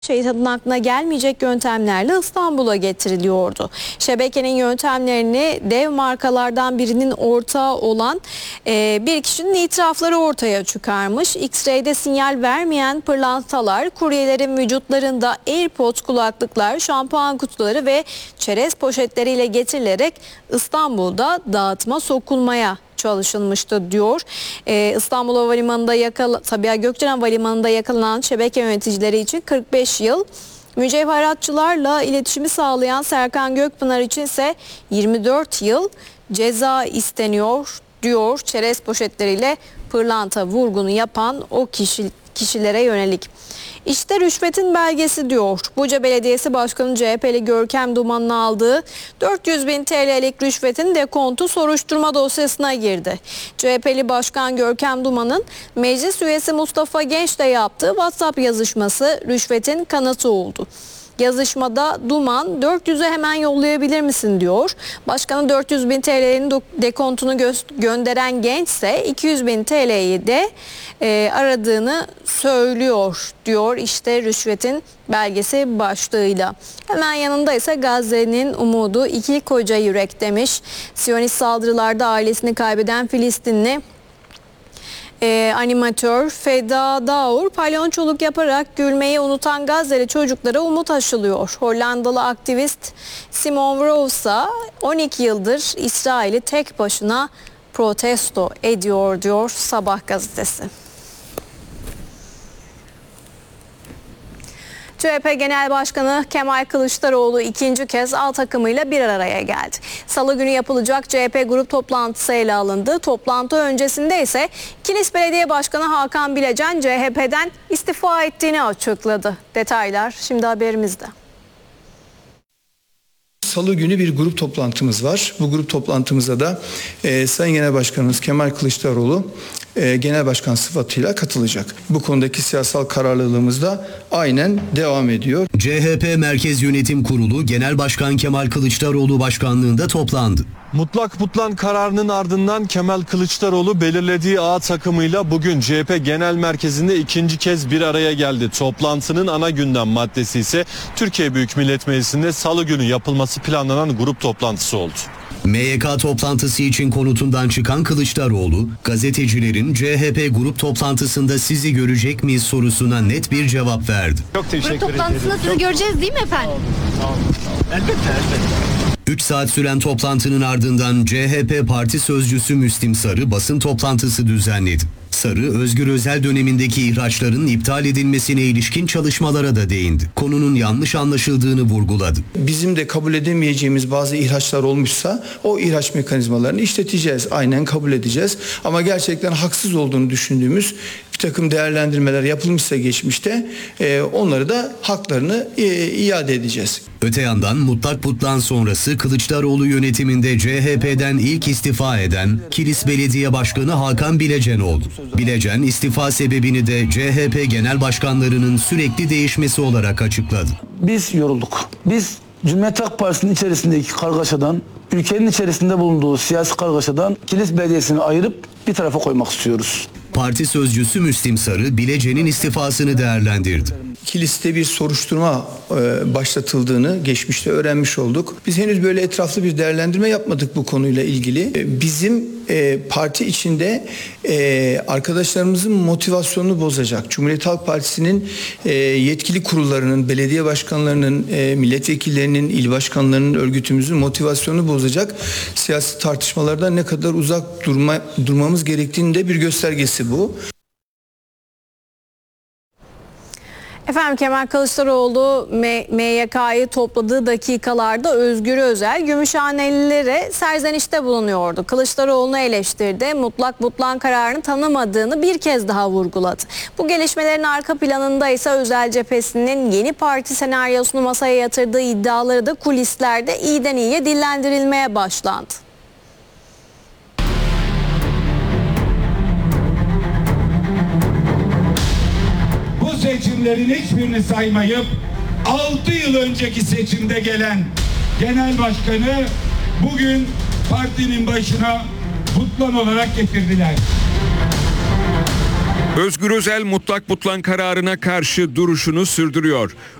şeytanın aklına gelmeyecek yöntemlerle İstanbul'a getiriliyordu. Şebekenin yöntemlerini dev markalardan birinin ortağı olan bir kişinin itirafları ortaya çıkarmış. X-ray'de sinyal vermeyen pırlantalar kuryelerin vücutlarında AirPods kulaklıklar, şampuan kutuları ve çerez poşetleriyle getirilerek İstanbul'da dağıtıma sokulmaya çalışılmıştı diyor. İstanbul Havalimanı'nda Sabiha Gökçen Havalimanı'nda yakalanan şebeke yöneticileri için 45 yıl, mücevheratçılarla iletişimi sağlayan Serkan Gökpınar için ise 24 yıl ceza isteniyor diyor. Çerez poşetleriyle pırlanta vurgunu yapan o kişilere yönelik. İşte rüşvetin belgesi diyor. Buca Belediyesi Başkanı CHP'li Görkem Duman'ın aldığı 400.000 TL'lik rüşvetin dekontu soruşturma dosyasına girdi. CHP'li Başkan Görkem Duman'ın meclis üyesi Mustafa Genç'le yaptığı WhatsApp yazışması rüşvetin kanıtı oldu. Yazışmada Duman 400'ü hemen yollayabilir misin diyor. Başkanın 400.000 TL'nin dekontunu gönderen Genç ise 200.000 TL'yi de aradığını söylüyor diyor. İşte rüşvetin belgesi başlığıyla. Hemen yanında ise Gazze'nin umudu iki koca yürek demiş. Siyonist saldırılarda ailesini kaybeden Filistinli animatör Feda Daur palyonçoluk yaparak gülmeyi unutan Gazze'li çocuklara umut aşılıyor. Hollandalı aktivist Simon Rosa 12 yıldır İsrail'i tek başına protesto ediyor diyor Sabah gazetesi. CHP Genel Başkanı Kemal Kılıçdaroğlu ikinci kez A takımıyla bir araya geldi. Salı günü yapılacak CHP grup toplantısı ele alındı. Toplantı öncesinde ise Kilis Belediye Başkanı Hakan Bilecen CHP'den istifa ettiğini açıkladı. Detaylar şimdi haberimizde. Salı günü bir grup toplantımız var. Bu grup toplantımıza da Sayın Genel Başkanımız Kemal Kılıçdaroğlu Genel Başkan sıfatıyla katılacak. Bu konudaki siyasal kararlılığımız da aynen devam ediyor. CHP Merkez Yönetim Kurulu Genel Başkan Kemal Kılıçdaroğlu başkanlığında toplandı. Mutlak butlan kararının ardından Kemal Kılıçdaroğlu belirlediği A takımıyla bugün CHP Genel Merkezi'nde ikinci kez bir araya geldi. Toplantının ana gündem maddesi ise Türkiye Büyük Millet Meclisi'nde salı günü yapılması planlanan grup toplantısı oldu. MYK toplantısı için konutundan çıkan Kılıçdaroğlu, gazetecilerin CHP grup toplantısında sizi görecek miyiz sorusuna net bir cevap verdi. Çok teşekkür ederim. Grup toplantısında sizi göreceğiz değil mi efendim? Tamam. Elbette. 3 saat süren toplantının ardından CHP Parti Sözcüsü Müslim Sarı basın toplantısı düzenledi. Sarı, Özgür Özel dönemindeki ihraçların iptal edilmesine ilişkin çalışmalara da değindi. Konunun yanlış anlaşıldığını vurguladı. Bizim de kabul edemeyeceğimiz bazı ihraçlar olmuşsa o ihraç mekanizmalarını işleteceğiz. Aynen kabul edeceğiz. Ama gerçekten haksız olduğunu düşündüğümüz bir takım değerlendirmeler yapılmışsa geçmişte onları da haklarını iade edeceğiz. Öte yandan mutlak butlan sonrası Kılıçdaroğlu yönetiminde CHP'den ilk istifa eden Kilis Belediye Başkanı Hakan Bilecen oldu. Bilecen istifa sebebini de CHP genel başkanlarının sürekli değişmesi olarak açıkladı. Biz yorulduk. Biz Cumhuriyet Halk Partisi'nin içerisindeki kargaşadan, ülkenin içerisinde bulunduğu siyasi kargaşadan Kilis Belediyesi'ni ayırıp bir tarafa koymak istiyoruz. Parti sözcüsü Müslim Sarı, Bilecen'in istifasını değerlendirdi. Kilis'te bir soruşturma başlatıldığını geçmişte öğrenmiş olduk. Biz henüz böyle etraflı bir değerlendirme yapmadık bu konuyla ilgili. Bizim parti içinde arkadaşlarımızın motivasyonunu bozacak. Cumhuriyet Halk Partisi'nin yetkili kurullarının, belediye başkanlarının, milletvekillerinin, il başkanlarının, örgütümüzün motivasyonunu bozacak siyasi tartışmalardan ne kadar uzak durmamız gerektiğinin de bir göstergesi bu. Efendim Kemal Kılıçdaroğlu MYK'yı topladığı dakikalarda Özgür Özel Gümüşhanelilere serzenişte bulunuyordu. Kılıçdaroğlu'nu eleştirdi. Mutlak butlan kararını tanımadığını bir kez daha vurguladı. Bu gelişmelerin arka planında ise Özel cephesinin yeni parti senaryosunu masaya yatırdığı iddiaları da kulislerde iyiden iyiye dillendirilmeye başlandı. Seçimlerin hiçbirini saymayıp 6 yıl önceki seçimde gelen genel başkanı bugün partinin başına butlan olarak getirdiler. Özgür Özel mutlak butlan kararına karşı duruşunu sürdürüyor.